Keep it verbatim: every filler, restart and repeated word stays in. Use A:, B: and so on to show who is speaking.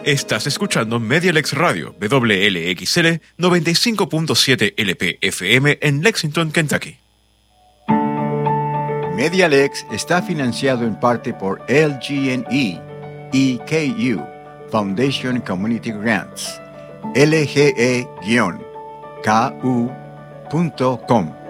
A: Estás escuchando Medialex Radio, W L X L noventa y cinco punto siete L P F M en Lexington, Kentucky.
B: Medialex está financiado en parte por L G N E y K U, Foundation Community Grants, L G E K U punto com.